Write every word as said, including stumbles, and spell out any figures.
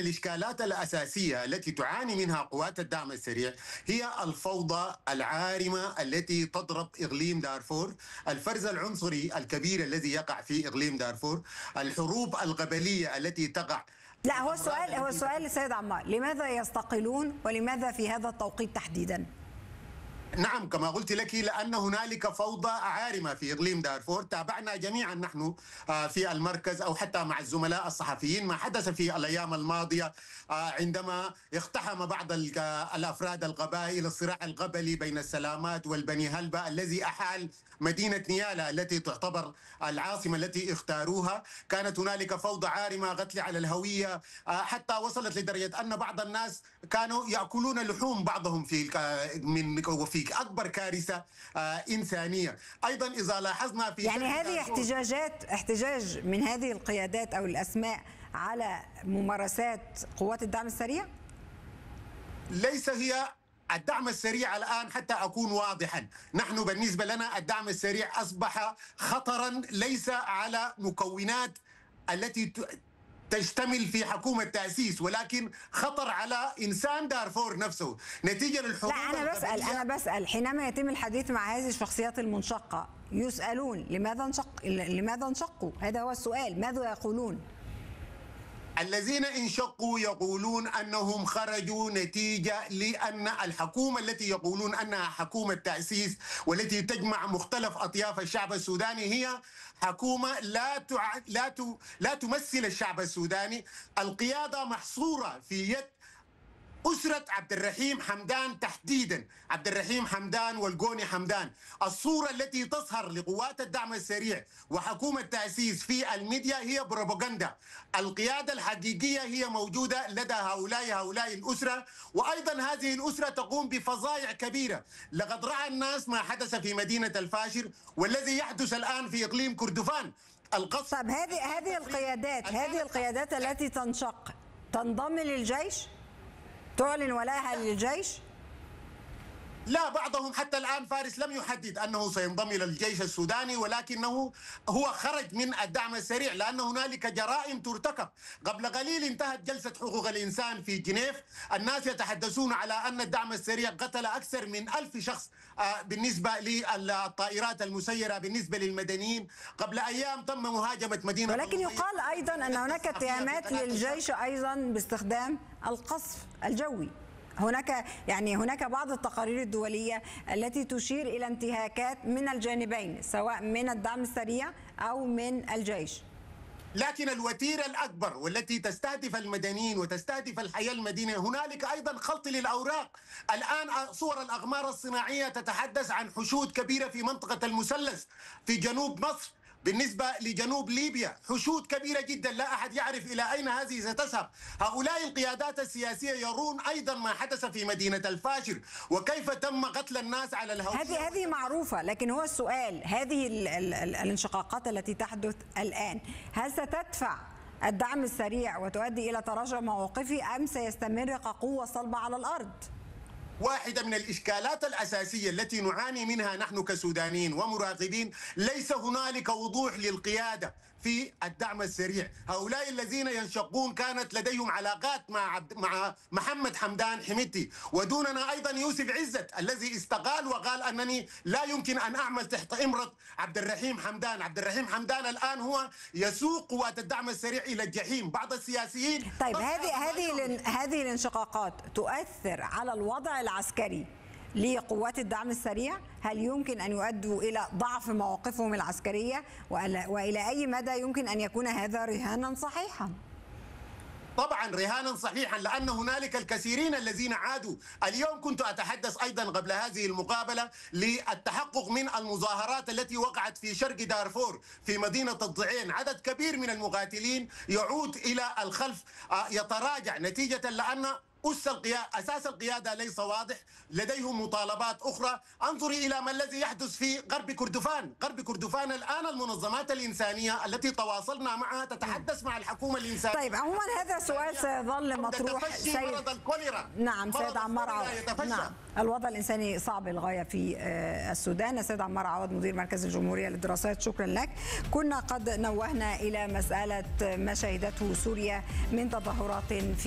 الإشكالات الأساسية التي تعاني منها قوات الدعم السريع هي الفوضى العارمة التي تضرب إقليم دارفور، الفرز العنصري الكبير الذي يقع في إقليم دارفور، الحروب القبلية التي تقع. لا، هو السؤال هو السؤال للسيد عمار، لماذا يستقيلون ولماذا في هذا التوقيت تحديدا؟ نعم، كما قلت لك، لأن هنالك فوضى عارمة في إقليم دارفور. تابعنا جميعا نحن في المركز أو حتى مع الزملاء الصحفيين ما حدث في الأيام الماضية عندما اقتحم بعض الأفراد القبائل الصراع القبلي بين السلامات والبني هلبة الذي أحال مدينة نيالا التي تعتبر العاصمة التي اختاروها. كانت هنالك فوضى عارمة، قتل على الهوية، حتى وصلت لدرجة أن بعض الناس كانوا يأكلون لحوم بعضهم في من وفي أكبر كارثة إنسانية. أيضا إذا لاحظنا في يعني هذه احتجاجات احتجاج من هذه القيادات أو الأسماء على ممارسات قوات الدعم السريع؟ ليس هي الدعم السريع الآن، حتى أكون واضحا، نحن بالنسبة لنا الدعم السريع أصبح خطرا ليس على مكونات التي تشتمل في حكومة تأسيس، ولكن خطر على إنسان دارفور نفسه نتيجة للحروب. لا، أنا بسأل أنا بسأل حينما يتم الحديث مع هذه الشخصيات المنشقة يسألون لماذا انشق لماذا انشقوا؟ هذا هو السؤال، ماذا يقولون؟ الذين انشقوا يقولون أنهم خرجوا نتيجة لأن الحكومة التي يقولون أنها حكومة تأسيس والتي تجمع مختلف أطياف الشعب السوداني هي حكومة لا تع... لا ت... لا تمثل الشعب السوداني. القيادة محصورة في يد أسرة عبد الرحيم حمدان تحديدا، عبد الرحيم حمدان والقوني حمدان. الصورة التي تظهر لقوات الدعم السريع وحكومة تأسيس في الميديا هي بروباغندا. القيادة الحقيقية هي موجودة لدى هؤلاء هؤلاء الأسرة، وأيضا هذه الأسرة تقوم بفظائع كبيرة. لقد رأى الناس ما حدث في مدينة الفاشر والذي يحدث الآن في إقليم كردفان. القصة طب هذه هذه القيادات هذه القيادات التي تنشق تنضم للجيش؟ تعلن ولاءها للجيش؟ لا، بعضهم حتى الآن فارس لم يحدد أنه سينضم إلى الجيش السوداني، ولكنه هو خرج من الدعم السريع لأن هنالك جرائم ترتكب. قبل قليل انتهت جلسة حقوق الإنسان في جنيف، الناس يتحدثون على أن الدعم السريع قتل أكثر من ألف شخص بالنسبة للطائرات المسيرة بالنسبة للمدنيين. قبل أيام تم مهاجمة مدينة، ولكن يقال أيضا أن هناك اتهامات للجيش أيضا باستخدام القصف الجوي. هناك يعني هناك بعض التقارير الدولية التي تشير إلى انتهاكات من الجانبين، سواء من الدعم السريع أو من الجيش. لكن الوتيرة الأكبر والتي تستهدف المدنيين وتستهدف الحياة المدنية، هنالك أيضا خلط للأوراق. الآن صور الأقمار الصناعية تتحدث عن حشود كبيرة في منطقة المثلث في جنوب مصر. بالنسبة لجنوب ليبيا حشود كبيرة جدا لا أحد يعرف إلى أين هذه ستذهب. هؤلاء القيادات السياسية يرون أيضا ما حدث في مدينة الفاشر وكيف تم قتل الناس على الهوية. هذه هذه معروفة، لكن هو السؤال، هذه ال ال ال الانشقاقات التي تحدث الآن هل ستدفع الدعم السريع وتؤدي إلى تراجع موقفه أم سيستمر كقوة صلبة على الأرض؟ واحدة من الإشكالات الأساسية التي نعاني منها نحن كسودانيين ومراقبين، ليس هنالك وضوح للقيادة في الدعم السريع. هؤلاء الذين ينشقون كانت لديهم علاقات مع عبد مع محمد حمدان حميدتي، ودوننا أيضا يوسف عزت الذي استقال وقال أنني لا يمكن أن أعمل تحت إمرة عبد الرحيم حمدان. عبد الرحيم حمدان الآن هو يسوق قوات الدعم السريع إلى الجحيم. بعض السياسيين طيب هذه هذه هذه الانشقاقات تؤثر على الوضع العسكري لقوات الدعم السريع؟ هل يمكن أن يؤدوا إلى ضعف مواقفهم العسكرية؟ وإلى أي مدى يمكن أن يكون هذا رهانا صحيحا؟ طبعا رهانا صحيحا، لأن هنالك الكثيرين الذين عادوا. اليوم كنت أتحدث أيضا قبل هذه المقابلة للتحقق من المظاهرات التي وقعت في شرق دارفور في مدينة الضعين. عدد كبير من المقاتلين يعود إلى الخلف، يتراجع نتيجة لأن أساس القيادة ليس واضح، لديهم مطالبات أخرى. انظري إلى ما الذي يحدث في غرب كردفان. غرب كردفان الآن المنظمات الإنسانية التي تواصلنا معها تتحدث مع الحكومة الإنسانية. طيب عموما هذا سؤال سيظل مطروح. سيد مرض الكوليرا. نعم سيد عمار عوض. نعم الوضع الإنساني صعب للغاية في السودان. السيد عمار عوض مدير مركز الجمهورية للدراسات، شكرا لك. كنا قد نوهنا إلى مسألة ما شهدته سوريا من تظاهرات في